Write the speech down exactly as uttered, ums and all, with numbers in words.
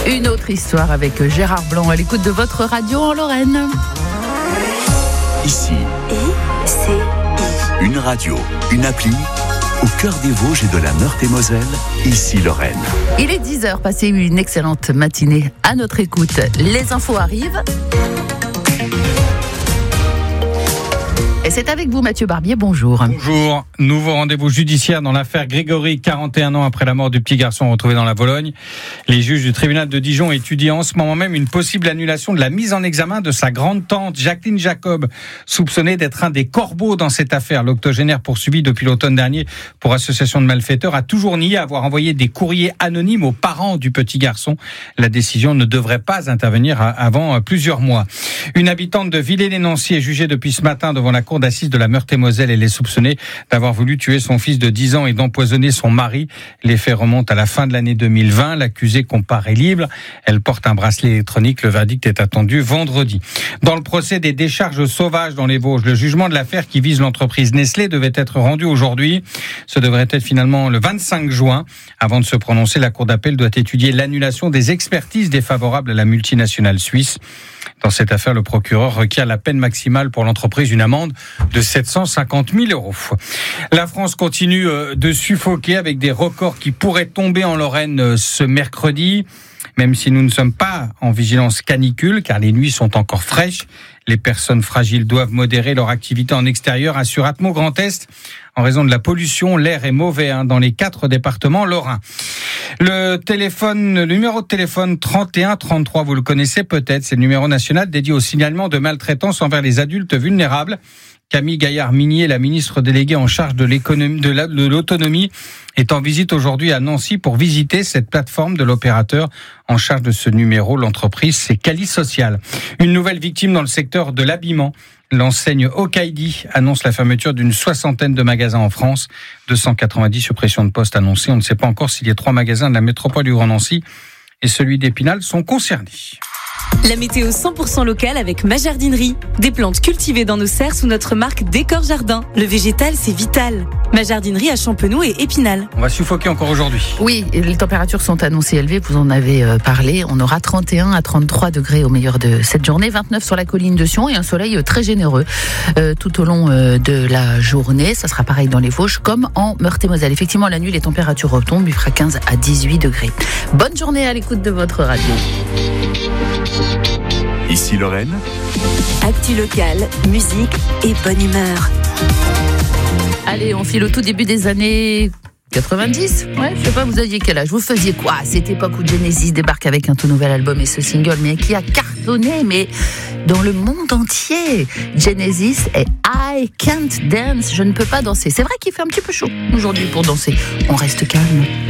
Une autre histoire avec Gérard Blanc à l'écoute de votre radio en Lorraine. Ici, I C I. une radio, une appli, au cœur des Vosges et de la Meurthe-et-Moselle, ici Lorraine. Il est dix heures, passez une excellente matinée à notre écoute. Les infos arrivent. Et c'est avec vous, Mathieu Barbier, bonjour. Bonjour. Nouveau rendez-vous judiciaire dans l'affaire Grégory, quarante et un ans après la mort du petit garçon retrouvé dans la Vologne. Les juges du tribunal de Dijon étudient en ce moment même une possible annulation de la mise en examen de sa grande-tante, Jacqueline Jacob, soupçonnée d'être un des corbeaux dans cette affaire. L'octogénaire poursuivi depuis l'automne dernier pour association de malfaiteurs a toujours nié avoir envoyé des courriers anonymes aux parents du petit garçon. La décision ne devrait pas intervenir avant plusieurs mois. Une habitante de Villers-les-Nancy est jugée depuis ce matin devant la cour d'assises de la Meurthe-et-Moselle. Elle est soupçonnée d'avoir voulu tuer son fils de dix ans et d'empoisonner son mari. Les faits remontent à la fin de l'année deux mille vingt. L'accusée comparaît libre. Elle porte un bracelet électronique. Le verdict est attendu vendredi. Dans le procès des décharges sauvages dans les Vosges, le jugement de l'affaire qui vise l'entreprise Nestlé devait être rendu aujourd'hui. Ce devrait être finalement le vingt-cinq juin. Avant de se prononcer, la Cour d'appel doit étudier l'annulation des expertises défavorables à la multinationale suisse. Dans cette affaire, le procureur requiert la peine maximale pour l'entreprise, une amende de sept cent cinquante mille euros. La France continue de suffoquer avec des records qui pourraient tomber en Lorraine ce mercredi. Même si nous ne sommes pas en vigilance canicule, car les nuits sont encore fraîches, les personnes fragiles doivent modérer leur activité en extérieur, assure Atmo Grand Est. En raison de la pollution, l'air est mauvais hein, dans les quatre départements lorrains. Le téléphone, le numéro de téléphone trente et un trente-trois, vous le connaissez peut-être, c'est le numéro national dédié au signalement de maltraitance envers les adultes vulnérables. Camille Gaillard-Minier, la ministre déléguée en charge de l'économie, de, la, de l'autonomie, est en visite aujourd'hui à Nancy pour visiter cette plateforme de l'opérateur en charge de ce numéro. L'entreprise, c'est Cali Social. Une nouvelle victime dans le secteur de l'habillement. L'enseigne Okaidi annonce la fermeture d'une soixantaine de magasins en France. deux cent quatre-vingt-dix suppressions de postes annoncées. On ne sait pas encore si les trois magasins de la métropole du Grand Nancy et celui d'Épinal sont concernés. La météo cent pour cent locale avec Ma Jardinerie. Des plantes cultivées dans nos serres sous notre marque Décor Jardin. Le végétal, c'est vital. Ma Jardinerie à Champenoux et Épinal. On va suffoquer encore aujourd'hui. Oui, les températures sont annoncées élevées, vous en avez parlé. On aura trente et un à trente-trois degrés au meilleur de cette journée, vingt-neuf sur la colline de Sion et un soleil très généreux euh, tout au long euh, de la journée. Ça sera pareil dans les Vosges comme en Meurthe-et-Moselle. Effectivement, la nuit, les températures retombent, il fera quinze à dix-huit degrés. Bonne journée à l'écoute de votre radio. Ici Lorraine, Actu locale, musique et bonne humeur. Allez, on file au tout début des années quatre-vingt-dix. Ouais, je sais pas, vous aviez quel âge? Vous faisiez quoi à cette époque où Genesis débarque avec un tout nouvel album et ce single, mais qui a cartonné, mais dans le monde entier. Genesis et I Can't Dance. Je ne peux pas danser. C'est vrai qu'il fait un petit peu chaud aujourd'hui pour danser. On reste calme.